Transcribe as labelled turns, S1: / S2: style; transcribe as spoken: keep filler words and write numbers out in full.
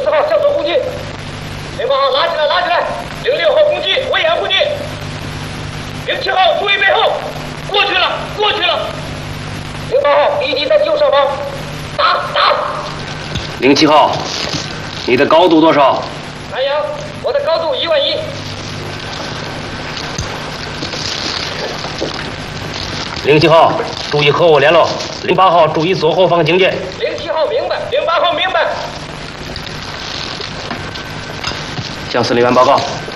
S1: 四号向左攻击，零八号拉起来，拉起来，零六号攻击，我掩护你。零七号注意背后，过去了，过去了。零八号敌机在右上方，打打。
S2: 零七号，你的高度多少？
S1: 南阳，我的高度一万一。
S2: 零七号，注意和我联络。零八号，注意左后方警戒。
S1: 零七号明白，零八号明白。
S2: 向司令员报告，